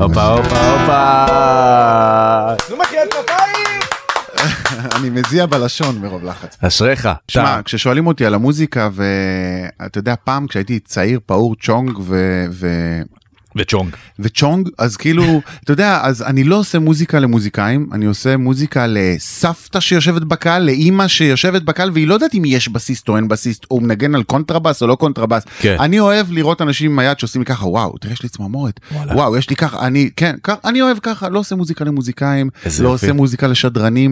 הופה, הופה, הופה. נו מחיית כפיים! אני מזיע בלשון מרוב לחץ. אשריך. תשמע, כששואלים אותי על המוזיקה, ואתה יודע, פעם כשהייתי צעיר, פעור צ'ונג וצ'ונג, אז כאילו, אתה יודע, אז אני לא עושה מוזיקה למוזיקאים, אני עושה מוזיקה לסבתא שיושבת בקהל, לאמא שיושבת בקהל, והיא לא יודעת אם יש בסיסט או אין בסיסט, או מנגן על קונטרבאס או לא קונטרבאס. כן. אני אוהב לראות אנשים עם היד שעושים לי ככה, וואו, תראה, יש לי צמרמורת, וואו, יש לי ככה, אני אוהב ככה, לא עושה מוזיקה למוזיקאים, לא עושה מוזיקה לשדרנים,